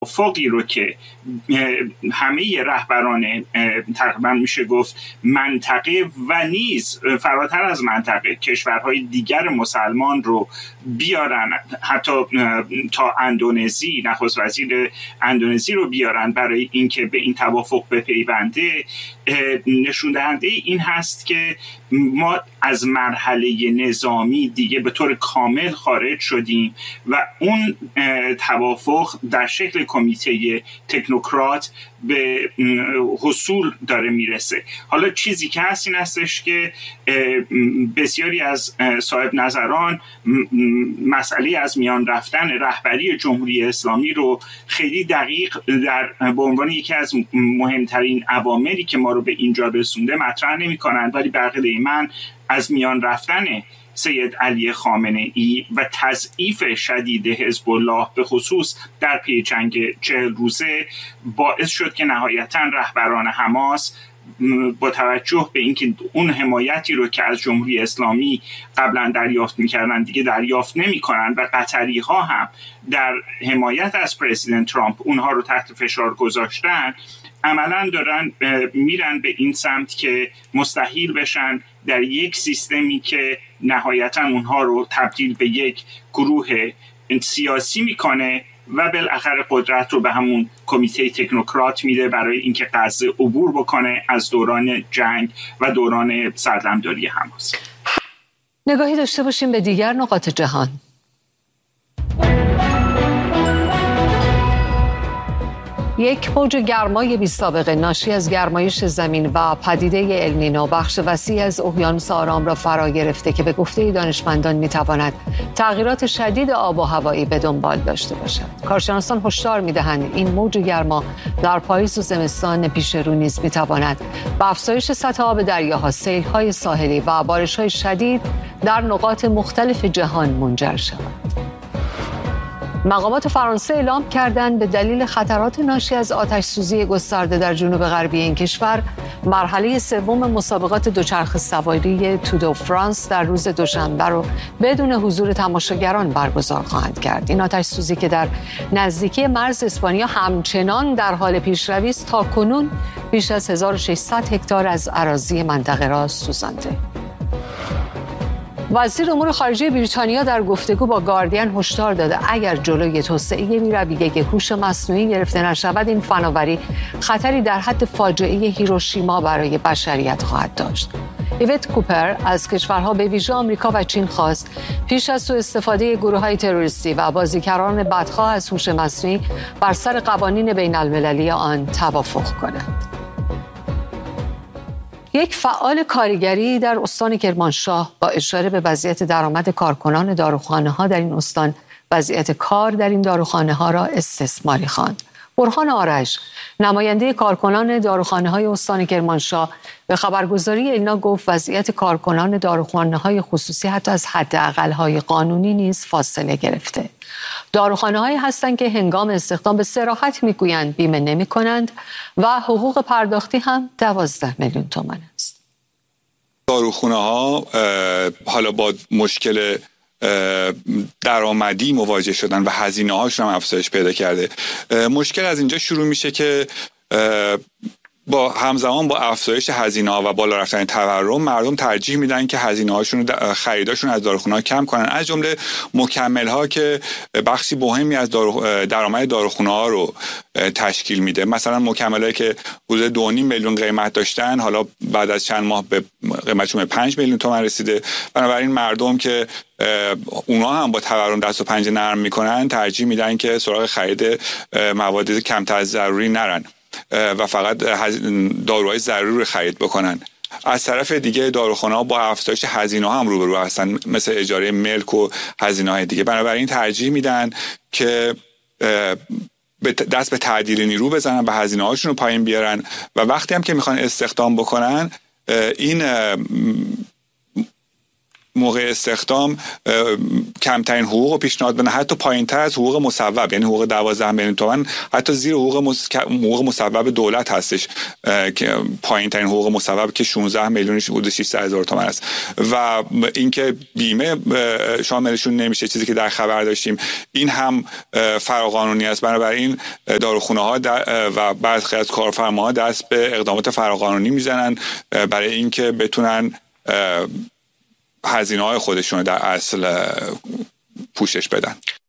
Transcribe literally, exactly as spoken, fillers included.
توافقی رو که همه رهبران تقریبا میشه گفت منطقه و نیز فراتر از منطقه کشورهای دیگر مسلمان رو بیارن، حتی تا اندونزی، نخست وزیر اندونزی رو بیارن برای اینکه به این توافق بپیونده، نشون دهنده این هست که ما از مرحله نظامی دیگه به طور کامل خارج شدیم و اون توافق در شکل کمیته تکنوکرات به حصول داره میرسه. حالا چیزی که هست این هستش که بسیاری از صاحب نظران مسئله از میان رفتن رهبری جمهوری اسلامی رو خیلی دقیق در به عنوان یکی از مهمترین عواملی که ما رو به اینجا رسونده مطرح نمی کنند، ولی به عقیده من از میان رفتن سید علی خامنه ای و تضعیف شدید حزب الله به خصوص در پی جنگ چهل روزه باعث شد که نهایتاً رهبران حماس با توجه به اینکه اون حمایتی رو که از جمهوری اسلامی قبلا دریافت می‌کردن دیگه دریافت نمی‌کنن و قطری‌ها هم در حمایت از پرزیدنت ترامپ اونها رو تحت فشار گذاشتن، عملاً دارن میرن به این سمت که مستحیل بشن در یک سیستمی که نهایتاً اونها رو تبدیل به یک گروه سیاسی میکنه و بالاخره قدرت رو به همون کمیته تکنوکرات میده برای اینکه غزه عبور بکنه از دوران جنگ و دوران سردمداری حماس. نگاهی داشته باشیم به دیگر نقاط جهان. یک موج گرمای بی‌سابقه ناشی از گرمایش زمین و پدیده النینو بخش وسیعی از اقیانوس آرام را فرا گرفته که به گفته دانشمندان می‌تواند تغییرات شدید آب و هوایی به دنبال داشته باشد. کارشناسان هشدار می‌دهند این موج گرما در پاییز و زمستان پیش رو نیز می‌تواند به افزایش سطح آب دریاها، سیل‌های ساحلی و بارش‌های شدید در نقاط مختلف جهان منجر شود. مقامات فرانسه اعلام کردند به دلیل خطرات ناشی از آتش سوزی گسترده در جنوب غربی این کشور، مرحله سوم مسابقات دوچرخه سواری تور دو فرانس در روز دوشنبه رو بدون حضور تماشاگران برگزار خواهند کرد. این آتش سوزی که در نزدیکی مرز اسپانیا همچنان در حال پیشروی است، تا کنون بیش از هزار و ششصد هکتار از اراضی منطقه را سوزانده. وزیر امور خارجه بریتانیا در گفتگو با گاردین هشدار داده اگر جلوی توسعه بی‌رویه هوش مصنوعی گرفته نشود، این فناوری خطری در حد فاجعه هیروشیما برای بشریت خواهد داشت. ایوت کوپر از کشورها به ویژه آمریکا و چین خواست پیش از سوء استفاده گروه‌های تروریستی و بازیگران بدخواه از هوش مصنوعی بر سر قوانین بین‌المللی آن توافق کنند. یک فعال کارگری در استان کرمانشاه با اشاره به وضعیت درآمد کارکنان داروخانه‌ها در این استان، وضعیت کار در این داروخانه‌ها را استثماری خواند. برهان آرش، نماینده کارکنان داروخانه‌های استان کرمانشاه، به خبرگزاری ایلنا گفت وضعیت کارکنان داروخانه‌های خصوصی حتی از حداقل‌های قانونی نیز فاصله گرفته. داروخانه‌هایی هستند که هنگام استخدام به صراحت میگویند بیمه نمی‌کنند و حقوق پرداختی هم دوازده میلیون تومان است. داروخانه‌ها حالا با مشکل درآمدی مواجه شدن و هزینه هاشون هم افزایش پیدا کرده. مشکل از اینجا شروع میشه که با همزمان با افزایش هزینه‌ها و بالا رفتن تورم، مردم ترجیح میدن که هزینه‌هاشون رو خریداشون از داروخانه‌ها کم کنن، از جمله مکمل‌ها که بخشی مهمی از دارو... درآمد داروخانه‌ها رو تشکیل میده. مثلا مکمل‌هایی که حدود دو و نیم میلیون قیمت داشتن، حالا بعد از چند ماه به قیمتشون به پنج میلیون تومان رسیده. بنابراین مردم که اونا هم با تورم دست و پنجه نرم میکنن، ترجیح میدن که سراغ خرید مواد کمتر از ضروری نرن و فقط داروهای ضروری خرید بکنن. از طرف دیگه داروخانه‌ها با افزایش هزینه‌ها هم روبرو هستن، مثل اجاره ملک و هزینه‌های دیگه. بنابراین ترجیح میدن که دست به تعدیل نیرو بزنن و هزینه‌هاشون رو پایین بیارن و وقتی هم که میخوان استخدام بکنن، این موقع استخدام کمترین حقوق پیشنهاد بدن، حتی پایین‌تر از حقوق مصوب، یعنی حقوق دوازده میلیون تومان حتی زیر حقوق مس... حقوق مصوب دولت هستش که پایین‌ترین حقوق مصوب که شانزده میلیونش حدود ششصد هزار تومان است و اینکه بیمه شاملشون نمیشه، چیزی که در خبر داشتیم، این هم فراقانونی است. بنابراین داروخانه‌ها و برخی از کارفرماها دست به اقدامات فراقانونی میزنن برای اینکه بتونن هزینه‌های خودشون در اصل پوشش بدن.